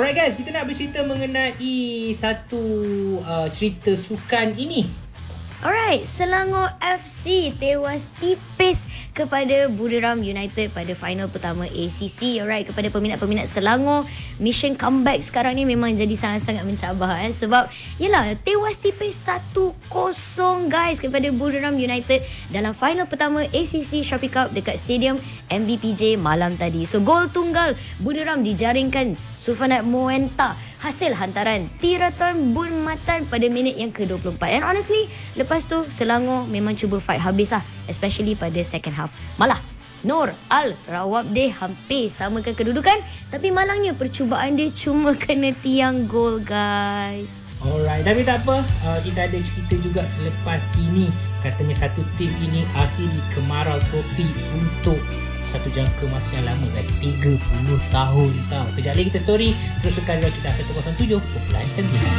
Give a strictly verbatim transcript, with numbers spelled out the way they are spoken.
Alright guys, kita nak bercerita mengenai satu uh, cerita sukan ini. Alright, Selangor F C tewas tipis kepada Buriram United pada final pertama A C C. Alright, kepada peminat-peminat Selangor, mission comeback sekarang ni memang jadi sangat-sangat mencabar eh? Sebab yelah, tewas tipis satu kosong guys kepada Buriram United dalam final pertama A C C Shopee Cup dekat Stadium M B P J malam tadi. So gol tunggal Buriram dijaringkan Sufanat Moenta hasil hantaran Tiraton Bun Matan pada minit yang ke dua puluh empat. And honestly, lepas tu Selangor memang cuba fight habis lah, especially pada second half. Malah Nur Al Rawabdeh hampir samakan kedudukan, tapi malangnya percubaan dia cuma kena tiang gol guys. Alright, tapi tak apa, uh, kita ada cerita juga selepas ini. Katanya satu tim ini akhiri kemarau trofi untuk satu jangka masa yang lama guys, tiga puluh tahun tau. Kejap lagi kita story. Teruskan kita seratus tujuh sembilan.